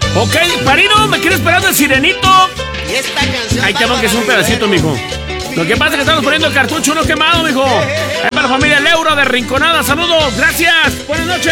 Ok, Parino, me quiere esperando el sirenito. Y esta canción Ahí te va, que es un pedacito, mijo. Lo que pasa es que estamos poniendo el cartucho uno quemado, mijo. Ahí para la familia Leuro de Rinconada, saludos, gracias, buenas noches.